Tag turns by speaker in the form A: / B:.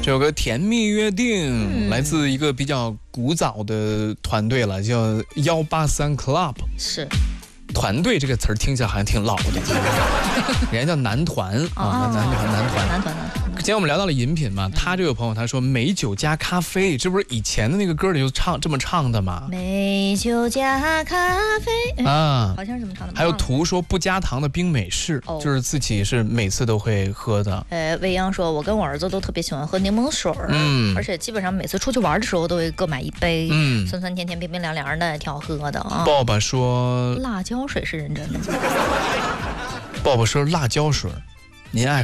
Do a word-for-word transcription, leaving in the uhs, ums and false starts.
A: 这首歌《甜蜜约定》来自一个比较古早的团队了，叫幺八三 Club。
B: 是。
A: 团队这个词儿听起来好像挺老的，人家叫男团啊，男团男团
B: 男团男团。
A: 今天我们聊到了饮品嘛，他这位朋友他说美酒加咖啡，这不是以前的那个歌里就唱这么唱的吗？
B: 美酒加咖啡啊，好像是这么唱的。
A: 还有图说不加糖的冰美式，哦、就是自己是每次都会喝的。
B: 呃，未央说，我跟我儿子都特别喜欢喝柠檬水，嗯，而且基本上每次出去玩的时候都会各买一杯，嗯，酸酸甜甜、冰冰凉凉的，挺好喝的啊。
A: 爸爸说，
B: 辣椒水是认真的吗？
A: 爸爸说辣椒水，您爱。